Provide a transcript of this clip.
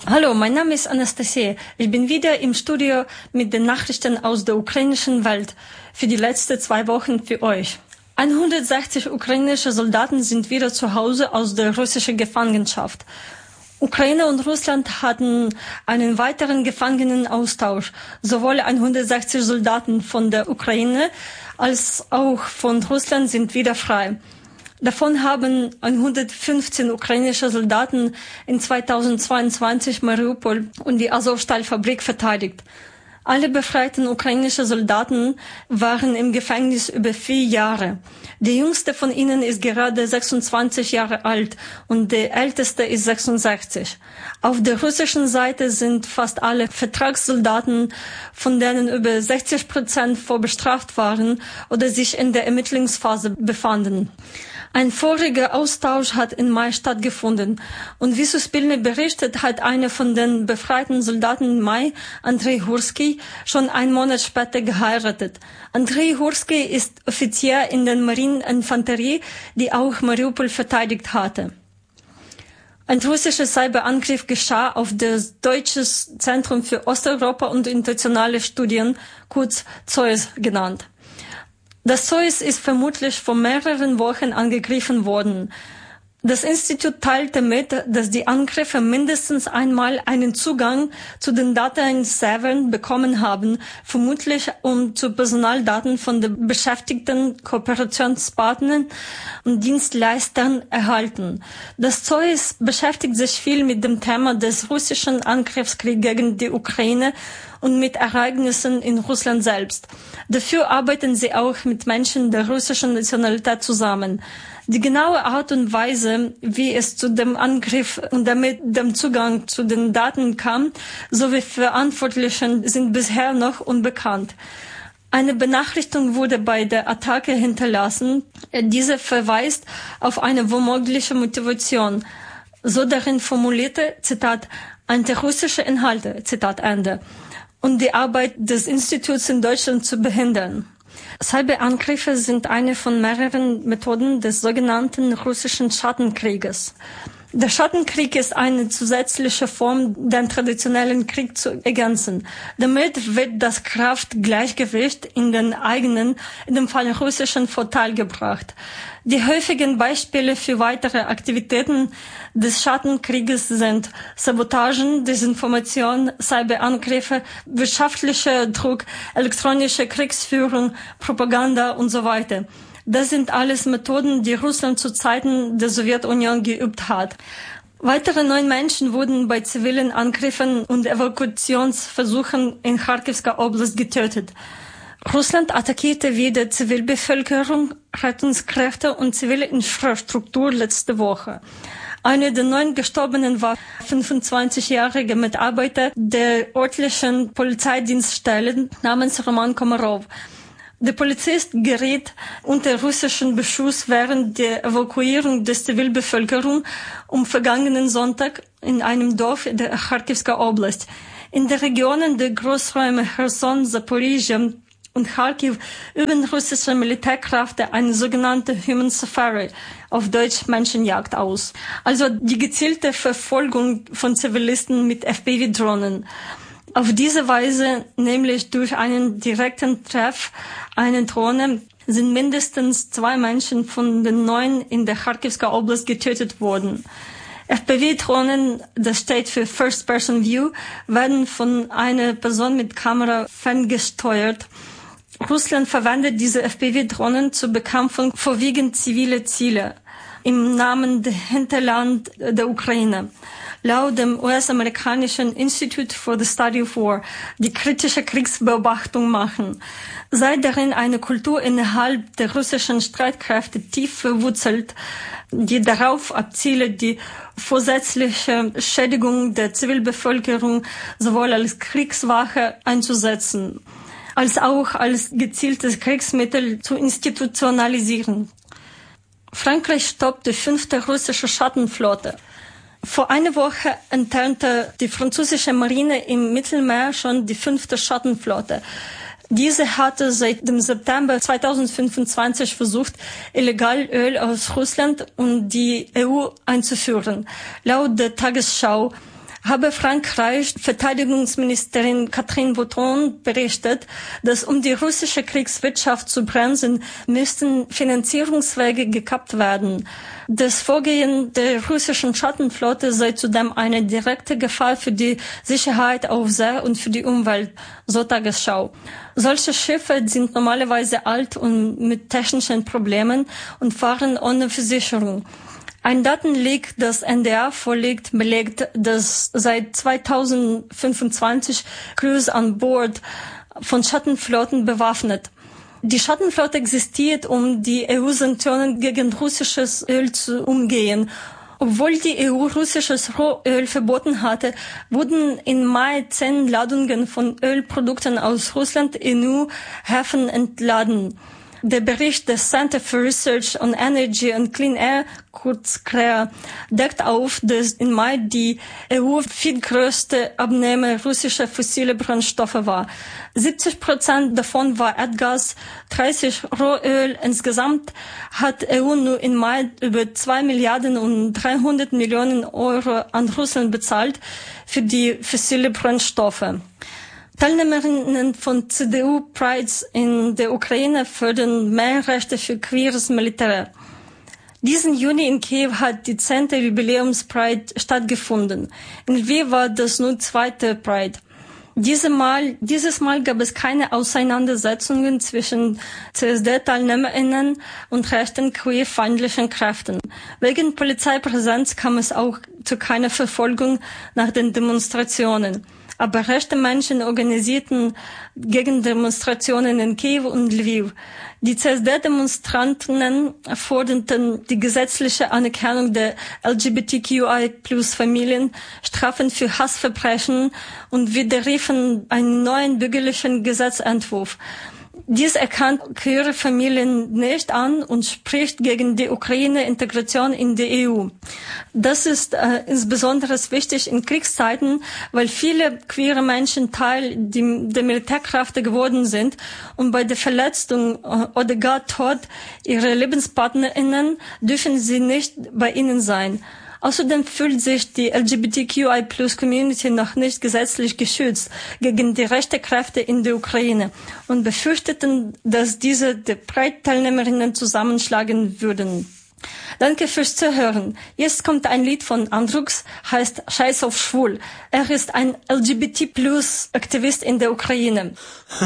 Hallo, mein Name ist Anastasia. Ich bin wieder im Studio mit den Nachrichten aus der ukrainischen Welt für die letzten 2 Wochen für euch. 160 ukrainische Soldaten sind wieder zu Hause aus der russischen Gefangenschaft. Ukraine und Russland hatten einen weiteren Gefangenenaustausch. Sowohl 160 Soldaten von der Ukraine als auch von Russland sind wieder frei. Davon haben 115 ukrainische Soldaten in 2022 Mariupol und die Azovstal-Fabrik verteidigt. Alle befreiten ukrainischen Soldaten waren im Gefängnis über 4 Jahre. Der jüngste von ihnen ist gerade 26 Jahre alt und der älteste ist 66. Auf der russischen Seite sind fast alle Vertragssoldaten, von denen über 60% vorbestraft waren oder sich in der Ermittlungsphase befanden. Ein voriger Austausch hat im Mai stattgefunden und wie Suspilne berichtet, hat einer von den befreiten Soldaten im Mai, Andrei Hurski, schon 1 Monat später geheiratet. Andrei Hurski ist Offizier in der Marieninfanterie, die auch Mariupol verteidigt hatte. Ein russischer Cyberangriff geschah auf das Deutsche Zentrum für Osteuropa und internationale Studien, kurz ZOIS genannt. Das ZOIS ist vermutlich vor mehreren Wochen angegriffen worden. Das Institut teilte mit, dass die Angreifer mindestens einmal einen Zugang zu den Datenservern bekommen haben, vermutlich um zu Personaldaten von den beschäftigten Kooperationspartnern und Dienstleistern erhalten. Das ZOIS beschäftigt sich viel mit dem Thema des russischen Angriffskriegs gegen die Ukraine und mit Ereignissen in Russland selbst. Dafür arbeiten sie auch mit Menschen der russischen Nationalität zusammen. Die genaue Art und Weise, wie es zu dem Angriff und damit dem Zugang zu den Daten kam, sowie Verantwortlichen sind bisher noch unbekannt. Eine Benachrichtigung wurde bei der Attacke hinterlassen. Diese verweist auf eine womögliche Motivation. So darin formulierte, Zitat, antirussische Inhalte, Zitat Ende, und die Arbeit des Instituts in Deutschland zu behindern. Cyberangriffe sind eine von mehreren Methoden des sogenannten russischen Schattenkrieges. Der Schattenkrieg ist eine zusätzliche Form, den traditionellen Krieg zu ergänzen. Damit wird das Kraftgleichgewicht in den eigenen, in dem Fall russischen Vorteil gebracht. Die häufigen Beispiele für weitere Aktivitäten des Schattenkrieges sind Sabotagen, Desinformation, Cyberangriffe, wirtschaftlicher Druck, elektronische Kriegsführung, Propaganda und so weiter. Das sind alles Methoden, die Russland zu Zeiten der Sowjetunion geübt hat. Weitere 9 Menschen wurden bei zivilen Angriffen und Evakuationsversuchen in Charkivsker Oblast getötet. Russland attackierte wieder Zivilbevölkerung, Rettungskräfte und zivile Infrastruktur letzte Woche. Einer der 9 Gestorbenen war 25-jährige Mitarbeiter der örtlichen Polizeidienststelle namens Roman Komarov. Der Polizist geriet unter russischen Beschuss während der Evakuierung der Zivilbevölkerung am vergangenen Sonntag in einem Dorf der Charkivsker Oblast. In den Regionen der Großräume Cherson, Zaporizhzhia und Kharkiv üben russische Militärkräfte eine sogenannte Human Safari, auf Deutsch Menschenjagd, aus. Also die gezielte Verfolgung von Zivilisten mit FPV-Drohnen. Auf diese Weise, nämlich durch einen direkten Treff einer Drohne, sind mindestens 2 Menschen von den 9 in der Charkivsker Oblast getötet worden. FPV-Drohnen, das steht für First Person View, werden von einer Person mit Kamera ferngesteuert. Russland verwendet diese FPV-Drohnen zur Bekämpfung vorwiegend ziviler Ziele im Namen der Hinterland der Ukraine. Laut dem US-amerikanischen Institute for the Study of War, die kritische Kriegsbeobachtung machen, sei darin eine Kultur innerhalb der russischen Streitkräfte tief verwurzelt, die darauf abziele, die vorsätzliche Schädigung der Zivilbevölkerung sowohl als Kriegswaffe einzusetzen, als auch als gezieltes Kriegsmittel zu institutionalisieren. Frankreich stoppt die 5. russische Schattenflotte. Vor einer Woche enttarnte die französische Marine im Mittelmeer schon die 5. Schattenflotte. Diese hatte seit dem September 2025 versucht, illegal Öl aus Russland und die EU einzuführen. Laut der Tagesschau habe Frankreich Verteidigungsministerin Catherine Breton berichtet, dass um die russische Kriegswirtschaft zu bremsen, müssten Finanzierungswege gekappt werden. Das Vorgehen der russischen Schattenflotte sei zudem eine direkte Gefahr für die Sicherheit auf See und für die Umwelt, so Tagesschau. Solche Schiffe sind normalerweise alt und mit technischen Problemen und fahren ohne Versicherung. Ein Datenleak, das NDR vorliegt, belegt, dass seit 2025 Crews an Bord von Schattenflotten bewaffnet. Die Schattenflotte existiert, um die EU-Sanktionen gegen russisches Öl zu umgehen. Obwohl die EU russisches Rohöl verboten hatte, wurden im Mai 10 Ladungen von Ölprodukten aus Russland in EU-Häfen entladen. Der Bericht des Center for Research on Energy and Clean Air, kurz CREA, deckt auf, dass im Mai die EU viertgrößte Abnehmer russischer fossile Brennstoffe war. 70% davon war Erdgas, 30% Rohöl. Insgesamt hat EU nur im Mai über 2 Milliarden und 300 Millionen Euro an Russland bezahlt für die fossile Brennstoffe. Teilnehmerinnen von CDU-Prides in der Ukraine fördern mehr Rechte für queeres Militär. Diesen Juni in Kiew hat die 10. Jubiläums-Pride stattgefunden. In Lviv war das nur 2. Pride. Dieses Mal gab es keine Auseinandersetzungen zwischen CSD-TeilnehmerInnen und rechten queerfeindlichen Kräften. Wegen Polizeipräsenz kam es auch zu keiner Verfolgung nach den Demonstrationen. Aber rechte Menschen organisierten Gegendemonstrationen in Kiew und Lviv. Die CSD-Demonstranten forderten die gesetzliche Anerkennung der LGBTQI+-Familien, Strafen für Hassverbrechen und widerriefen einen neuen bürgerlichen Gesetzentwurf. Dies erkennt queere Familien nicht an und spricht gegen die Ukraine-Integration in die EU. Das ist insbesondere wichtig in Kriegszeiten, weil viele queere Menschen Teil der Militärkräfte geworden sind und bei der Verletzung oder gar Tod ihrer LebenspartnerInnen dürfen sie nicht bei ihnen sein. Außerdem fühlt sich die LGBTQI+-Community noch nicht gesetzlich geschützt gegen die rechten Kräfte in der Ukraine und befürchteten, dass diese die Pride-Teilnehmerinnen zusammenschlagen würden. Danke fürs Zuhören. Jetzt kommt ein Lied von Andrux, heißt Scheiß auf Schwul. Er ist ein LGBT+-Aktivist in der Ukraine.